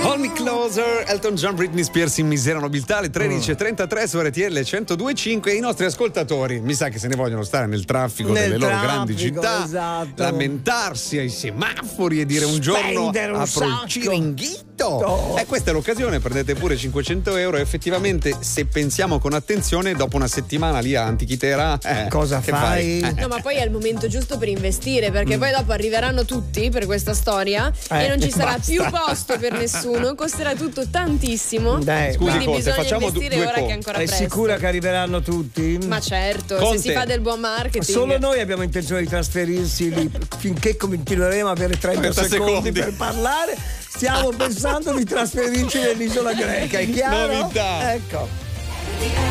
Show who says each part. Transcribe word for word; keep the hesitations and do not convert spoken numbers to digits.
Speaker 1: Hold Me Closer, Elton John, Britney Spears in misera nobiltà, alle tredici e trentatré su R T L centodue e cinque. E i nostri ascoltatori mi sa che se ne vogliono stare nel traffico
Speaker 2: Nel
Speaker 1: delle loro
Speaker 2: traffico,
Speaker 1: grandi città,
Speaker 2: esatto.
Speaker 1: lamentarsi ai semafori e dire un giorno
Speaker 2: Spendere un
Speaker 1: apro il
Speaker 2: sacco.
Speaker 1: Ciringhito.
Speaker 2: Oh.
Speaker 1: E questa è l'occasione, prendete pure cinquecento euro. Effettivamente, se pensiamo con attenzione, dopo una settimana lì a Antichitera, eh,
Speaker 2: Cosa
Speaker 1: che
Speaker 2: fai?
Speaker 1: Eh.
Speaker 3: No, ma poi è il momento giusto per investire, perché poi dopo arriveranno tutti per questa storia
Speaker 2: Eh,
Speaker 3: e non ci sarà
Speaker 2: basta.
Speaker 3: più posto per nessuno, costerà tutto tantissimo.
Speaker 2: Dai,
Speaker 1: Scusi,
Speaker 3: quindi
Speaker 1: Conte,
Speaker 3: bisogna
Speaker 1: facciamo
Speaker 3: investire
Speaker 1: due
Speaker 3: ora
Speaker 1: conti.
Speaker 3: che è ancora
Speaker 2: È
Speaker 3: presto.
Speaker 2: sicura che arriveranno tutti?
Speaker 3: Ma certo,
Speaker 1: Conte.
Speaker 3: se si fa del buon marketing.
Speaker 2: Solo noi abbiamo intenzione di trasferirsi lì finché continueremo a avere trenta,
Speaker 1: trenta
Speaker 2: secondi,
Speaker 1: secondi
Speaker 2: per parlare. Stiamo pensando di trasferirci nell'isola greca, è chiaro?
Speaker 1: Novità.
Speaker 2: Ecco.